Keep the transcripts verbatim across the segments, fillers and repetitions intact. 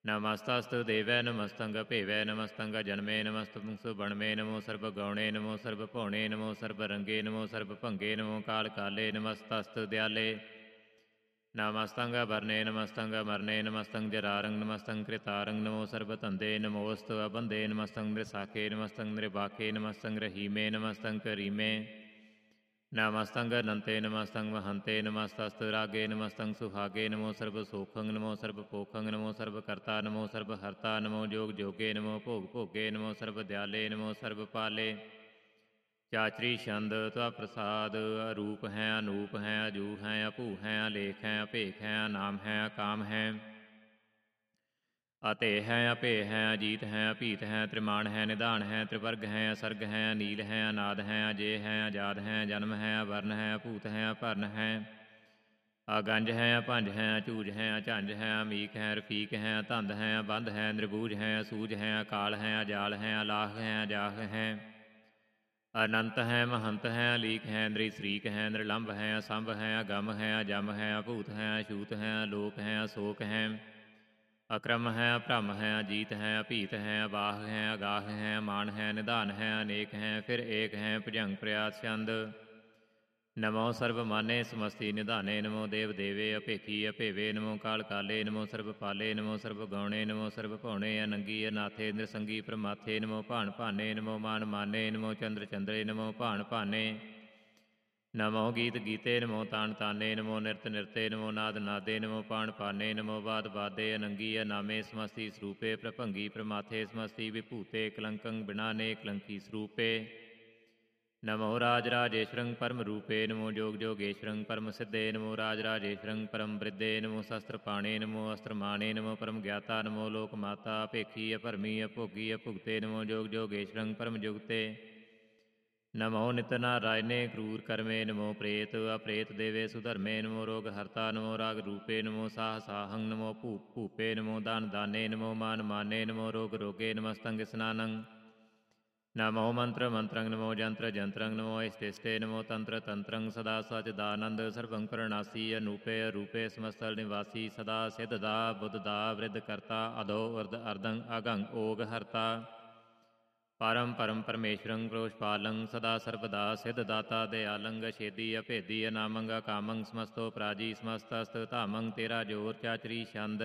नमस्तस्तु देवै नमस्तंग भेवै नमस्तंग जन्मे नमस्तं सुबणमे नमो सर्वगौणे नमो सर्वभौणे नमो सर्वरंगे नमो सर्वभंगे नमो काल काले नमस्तस्तु दयाले नमस्तंग भरणे नमस्तंग मरणे नमस्तं जरारंग नमस्तं कृतारंग नमो सर्वतंदे नमोस्तु अबंदे नमस्तं नृसाखे नमस्तं नृबाखे नमस्तं रहीमे नमस्तं करीमे नमस्तं नंते नमस्तं महंते नमस्तस्तु रागे नमस्तं सुहागे नमो सर्वसोखं नमो सर्वपोखं नमो सर्वकर्ता नमो सर्वहर्ता नमो जोग जोगे नमो भोग भोगे नमो सर्वदयाले नमो सर्वपाले चाचरी छंद त्वा प्रसाद अरूप हैं अनूप हैं अजू हैं अभू हैं अलेख हैं अभेख हैं अनाम हैं अकाम हैं अते हैं अभे हैं अजीत हैं अभीत हैं त्रिमाण हैं निधान हैं त्रिवर्ग हैं असर्ग हैं अनील हैं अनाद हैं अजय हैं आजाद हैं जन्म हैं अवर्ण हैं अभूत हैं अपर्ण हैं अगंज हैं अपंज हैं अचूज हैं अझंज हैं अमीक हैं रफीक हैं धंध हैं अबंध हैं निर्बूज हैं असूज हैं अकाल हैं अजाल हैं अलाह हैं अजाह हैं अनंत हैं महंत हैं अलीक हैं नृश्रीक हैं नृलंब हैं असंभ हैं अगम हैं अजम हैं अभूत हैं अछूत हैं अलोक हैं अशोक हैं अक्रम है अभ्रम है अजीत है अभीत है अबाह हैं अगाह हैं मान है निधान है अनेक हैं फिर एक हैं भुजंग प्रयास छंद नमो सर्वमाने समस्ति निधाने नमो देव देवे अपेखी अपेवे नमो काल काले नमो सर्वपाले नमो सर्वगौणे नमो सर्वभौणे अनंगी अनाथे नृसंगी प्रमाथे नमो भाण भाने नमो मान माने नमो चंद्र चंद्रे नमो भाण भाने नमो गीत गीते नमो तान ताने नमो नृत नृते नमो नाद नादे नमो पाण पाने नमो वाद वादे अनंगी अनामे समस्ति स्वरूपे प्रभंगी प्रमाथे समस्ति विभूते कलंकं बिनाने कलंकी स्वरूपे नमो राज राजेश्वरं परम रूपे नमो जोग जोगेश्वरं परम सिद्धे नमो राज राजेश्वरं परम वृद्धे नमो शस्त्र पाणे नमो अस्त्र माणे नमो परम ज्ञाता नमो लोक माता अपेखी अपरमी अभोगी अभुगते नमो जोग जोगेश्वरं परम जुगते नमो नित नारायणे क्रूर कर्मे नमो प्रेत अप्रेत देवे सुधर्मे नमो रोग हर्ता नमो राग रूपे नमो साह साहं नमो भूप भूपे नमो दान दाने नमो मान माने नमो रोग रोगे नमस्तं स्नानं नमो मंत्र मंत्रं नमो जंत्र जंत्रं नमो इष्टिष्टे नमो तंत्र तंत्रं सदा सचिदानंद सर्वं करणासी अनूपे अरूपे समस्तल निवासी सदा सिद्धदा बुद्धदा वृद्ध कर्ता अधो अर्ध अर्धं अगं ओग हर्ता परम परम परमेश्वरं क्रोशपालं सदा सर्वदा सिद्धदाता दयालं छेदी अभेदी अनामंग कामं समस्तो प्राजी समस्तस्त धामं तेरा जोर चाचरी छंद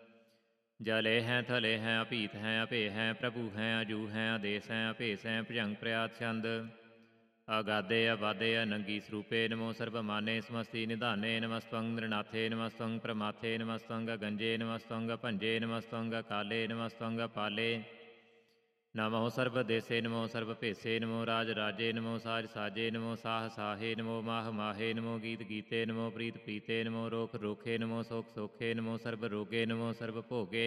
जले हैं थले हैं अभीत हैं अभे हैं प्रभु हैं अजू हैं आदेश हैं अभेस हैं भुजंग प्रयात छंद अगाधे अबाधे अनंगी स्वरूपे नमो सर्वमाने समस्ति निधाने नमस्तं नृनाथे नमस्तं प्रमाथे नमस्तं गंजे नमस्तं भंजे नमस्तं काले नमस्तं पाले नमो सर्वदेशे नमो सर्वभेसे नमो राज राजे नमो साज साजे नमो साह साहे नमो माह माहे नमो गीत गीते नमो प्रीत प्रीते नमो रोख रोखे नमो सोख सोखे नमो सर्व रोगे नमो सर्व भोगे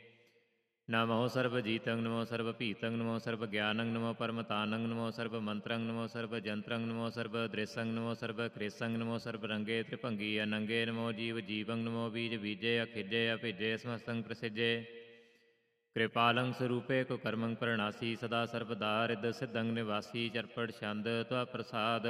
नमो सर्वजीतं नमो सर्वभीतं नमो सर्वज्ञानं नमो परमतानं नमो सर्वमंत्रं नमो सर्वजंत्रं नमो सर्वदृशं नमो सर्वकृशं नमो सर्वरंगे त्रिभंगी अनंगे नमो जीव जीवं नमो बीज बीजे अखिजे अभिजे समस्तं प्रसिजे कृपालं स्वरूपे कुकर्मं प्रणासी सदा सर्वदा रिद्ध सिद्धं निवासी चरपट छंद त्वा प्रसाद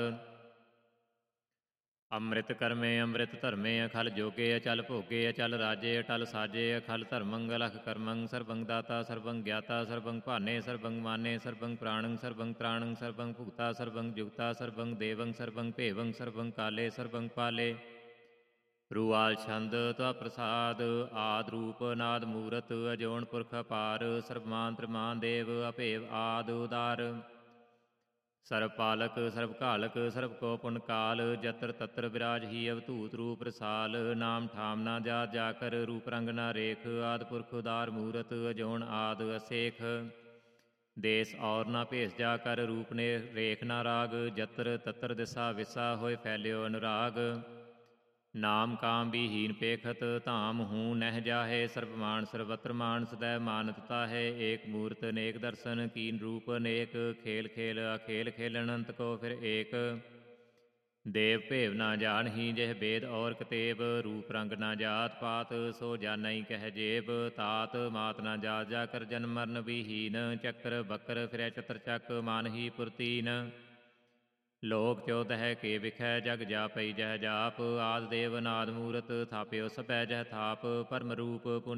अमृत कर्मे अमृत धर्मे अखल जोगे अचल भोगे अचल राजे अटल साजे अखल धर्मं अलख कर्मं सर्वं दाता सर्वं ज्ञाता सर्वं भाने सर्वं माने सर्वं प्राणं सर्वं त्राणं सर्वं भुक्ता सर्वं जुक्ता सर्वं देवं सर्वं भेवं सर्वं काले सर्वं पाले रूआल छंद त्वा प्रसाद आद रूप नाद मूरत अजोन पुरख अपार सर्वमान त्रिमान देव अभेव आद उदार सर्वपालक सर्वकालक सर्व को पुन काल जत्र तत्र विराज ही अवधूत रूप रसाल नाम ठाम ना जा जाकर रूप रंग ना रेख आद पुरख उदार मूरत अजोन आद असेख देश और ना भेस जाकर रूप ने रेख ना राग जत्र तत्र दिशा विसा होए फैल्यो अनुराग नाम काम विहीन पेखत धाम हूँ नह जाहे सर्वमान सर्वत्र मान सदैव मानतता है एक मूर्त अनेक दर्शन कीन रूप अनेक खेल खेल अखेल खेलन अंत को फिर एक देव भेव ना जान ही जह वेद और कतेब रूप रंग ना जात पात सो जान ही कह जेब तात मात ना जात जाकर जन्म मरण विहीन चक्र बकर फिर चतर चक मान ही पुरतीन लोक चौदह के विखै जग जापई जह जाप आद देव नाद मूरत थाप्यो सपै जह थाप परम रूप पुन